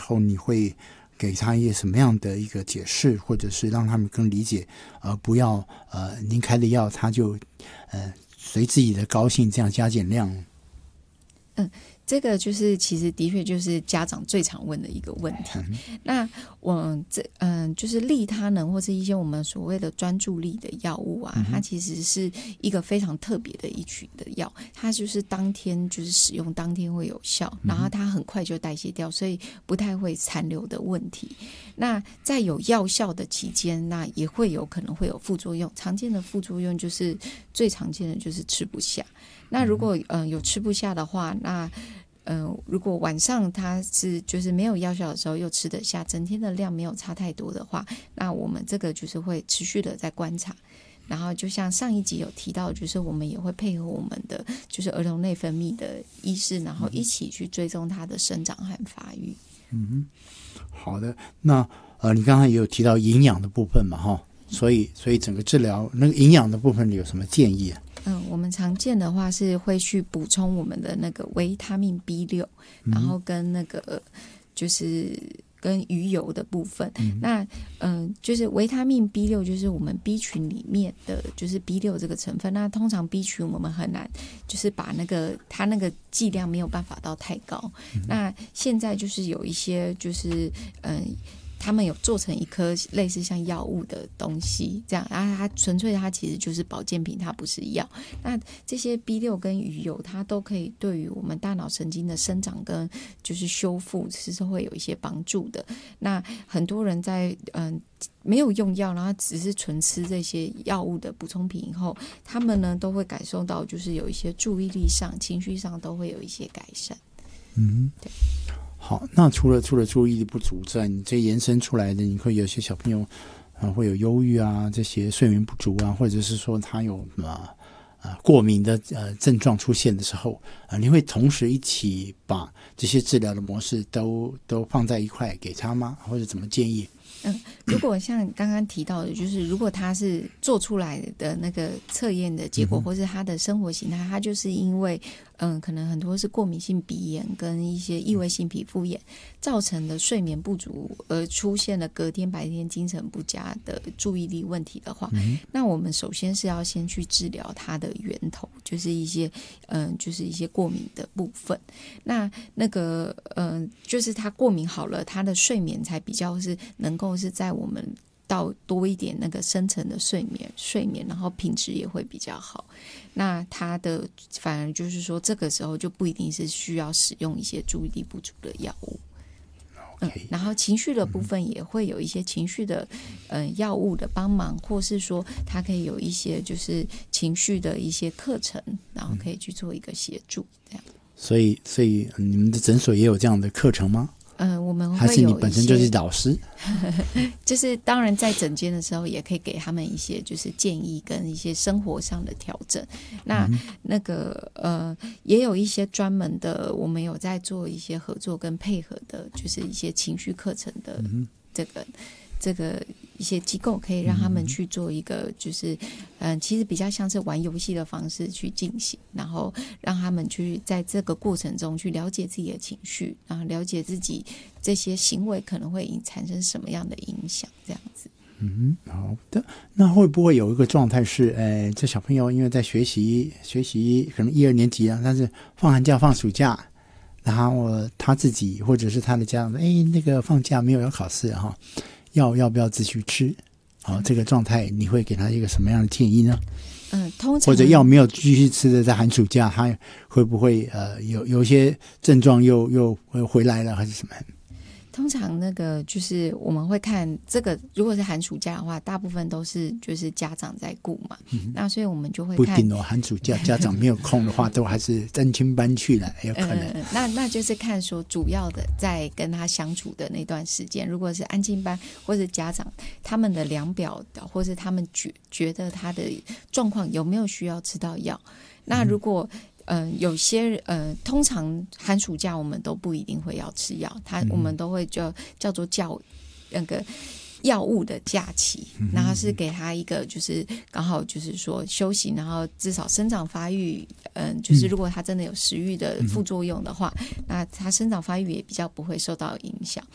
候，你会给他一个什么样的一个解释，或者是让他们更理解，不要您开的药他就随自己的高兴这样加减量？ 这个就是其实的确就是家长最常问的一个问题。那就是利他能或是一些我们所谓的专注力的药物啊，它其实是一个非常特别的一群的药，它就是当天就是使用当天会有效，然后它很快就代谢掉，所以不太会残留的问题。那在有药效的期间，那也会有可能会有副作用，常见的副作用就是最常见的就是吃不下。那如果有吃不下的话，那如果晚上它是就是没有药效的时候又吃得下，整天的量没有差太多的话，那我们这个就是会持续的在观察。然后就像上一集有提到，就是我们也会配合我们的就是儿童内分泌的医师，然后一起去追踪它的生长和发育。 好的。那你刚才也有提到营养的部分嘛，哈，所以整个治疗那个营养的部分有什么建议啊？ 我们常见的话是会去补充我们的那个维他命 B6，然后跟那个就是跟鱼油的部分。那就是维他命 B6 就是我们 B 群里面的就是 B6 这个成分。那通常 B 群我们很难就是把它那个剂量没有办法到太高。那现在就是有一些就是他们有做成一颗类似像药物的东西，这样，然后它纯粹它其实就是保健品，它不是药。那这些 B6 跟鱼油，它都可以对于我们大脑神经的生长跟就是修复，是会有一些帮助的。那很多人在没有用药，然后只是纯吃这些药物的补充品以后，他们呢都会感受到就是有一些注意力上、情绪上都会有一些改善。对。 好，那除了注意力不足之外，你这延伸出来的，你会有些小朋友会有忧郁啊，这些睡眠不足啊，或者是说他有过敏的症状出现的时候，你会同时一起把这些治疗的模式都放在一块给他吗？或者怎么建议？ 如果像刚刚提到的，就是如果他是做出来的那个测验的结果，或是他的生活形态，他就是因为可能很多是过敏性鼻炎跟一些异位性皮肤炎造成的睡眠不足，而出现了隔天白天精神不佳的注意力问题的话，那我们首先是要先去治疗它的源头，就是一些就是一些过敏的部分。那个就是他过敏好了，他的睡眠才比较是能够是在我们到多一点那个深层的睡眠，然后品质也会比较好。那他的反而就是说，这个时候就不一定是需要使用一些注意力不足的药物。然后情绪的部分也会有一些情绪的药物的帮忙，或是说他可以有一些就是情绪的一些课程，然后可以去做一个协助这样。 所以你们的诊所也有这样的课程吗？ 我们会有一些， 还是你本身就是老师？ 就是当然在诊间的时候也可以给他们一些就是建议跟一些生活上的调整。那个也有一些专门的，我们有在做一些合作跟配合的，就是一些情绪课程的这个一些机构，可以让他们去做一个就是其实比较像是玩游戏的方式去进行，然后让他们去在这个过程中去了解自己的情绪，然后了解自己这些行为可能会产生什么样的影响这样子。 好的。那会不会有一个状态是这小朋友因为在学习可能1、2年级啊，但是放寒假放暑假，然后他自己或者是他的家长那个放假没有要考试哈，要不要自己吃？好，这个状态你会给他一个什么样的建议呢？ 通常或者要没有继续吃的，在寒暑假他会不会有一些症状又回来了，还是什么？ 通常那个就是我们会看这个，如果是寒暑假的话，大部分都是就是家长在顾嘛，那所以我们就会看， 不一定哦，寒暑假家长没有空的话，都还是单亲班去了，有可能。 那就是看说主要的在跟他相处的那段时间，如果是安静班或者家长他们的量表的，或是他们觉得他的状况有没有需要吃到药，那如果有些通常寒暑假我们都不一定会要吃药，我们都会叫做那个药物的假期，然后是给他一个就是刚好就是说休息，然后至少生长发育，就是如果他真的有食欲的副作用的话，那他生长发育也比较不会受到影响。